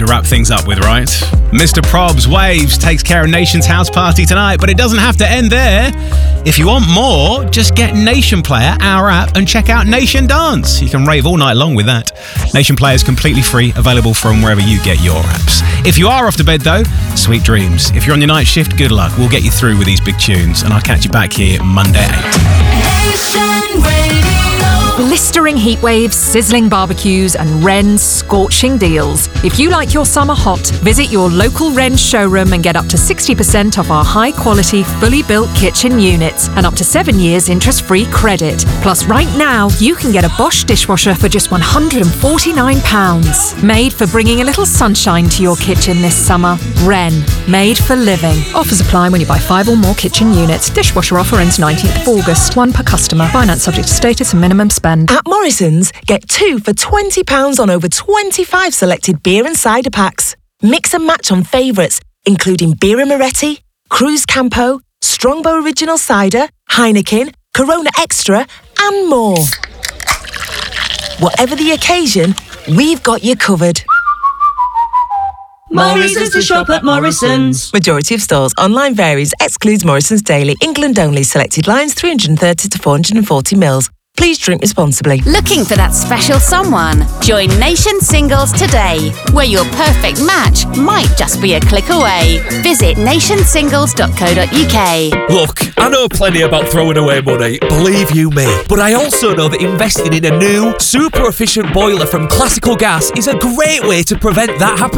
wrap things up with, right? Mr. Probs Waves takes care of Nation's house party tonight, but it doesn't have to end there. If you want more, just get Nation Player, our app, and check out Nation Dance. You can rave all night long with that. Nation Player is completely free, available from wherever you get your apps. If you are off to bed though, sweet dreams. If you're on your night shift, good luck. We'll get you through with these big tunes, and I'll catch you back here Monday 8. Blistering heat waves, sizzling barbecues and Wren's scorching deals. If you like your summer hot, visit your local Wren's showroom and get up to 60% off our high-quality, fully built kitchen units and up to 7 years interest-free credit. Plus, right now, you can get a Bosch dishwasher for just £149. Made for bringing a little sunshine to your kitchen this summer. Wren, made for living. Offers apply when you buy 5 or more kitchen units. Dishwasher offer ends 19th of August. 1 per customer. Finance subject to status and minimum spend. At Morrison's, get 2 for £20 on over 25 selected beer and cider packs. Mix and match on favourites, including Birra Moretti, Cruz Campo, Strongbow Original Cider, Heineken, Corona Extra, and more. Whatever the occasion, we've got you covered. Morrison's to shop at Morrison's. Majority of stores. Online varies. Excludes Morrison's Daily. England only. Selected lines 330 to 440 mils. Please drink responsibly. Looking for that special someone? Join Nation Singles today, where your perfect match might just be a click away. Visit nationsingles.co.uk. Look, I know plenty about throwing away money, believe you me. But I also know that investing in a new, super efficient boiler from Classical Gas is a great way to prevent that happening.